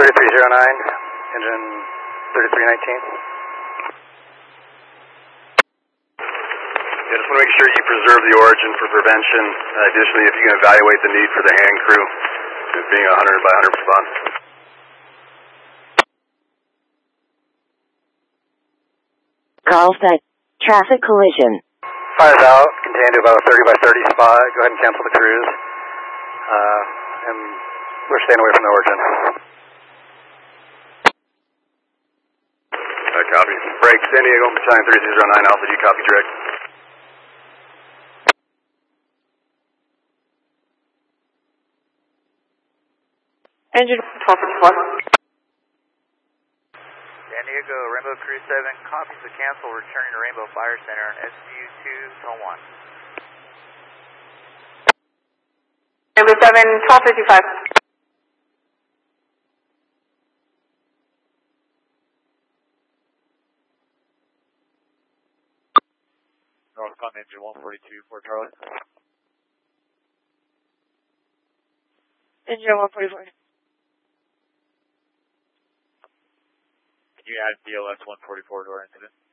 3309, engine 3319. I just want to make sure you preserve the origin for prevention. Additionally, if you can evaluate the need for the hand crew, being a 100 by 100 response. Carlsbad, traffic collision. Fire's out, contained to about a 30 by 30 spot. Go ahead and cancel the cruise. And we're staying away from the origin. Copy. Break, San Diego, battalion 3309 Alpha G, copy direct. Engine 1251. San Diego, Rainbow Crew 7, copies the cancel, returning to Rainbow Fire Center on SU 2-1. Rainbow 7, 1255. Northcon engine 142, Fort Charlie. Engine 144. Can you add DLS 144 to our incident?